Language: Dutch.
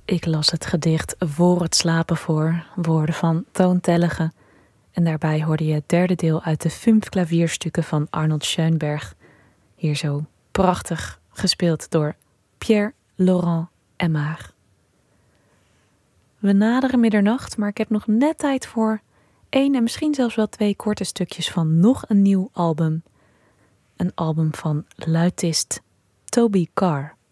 Ik las het gedicht Voor het slapen voor, woorden van Toon Tellige. En daarbij hoorde je het derde deel uit de Fünf klavierstukken van Arnold Schoenberg. Hier zo prachtig gespeeld door Pierre Laurent Aimard. We naderen middernacht, maar ik heb nog net tijd voor 1 en misschien zelfs wel 2 korte stukjes van nog een nieuw album. Een album van luitist Toby Carr.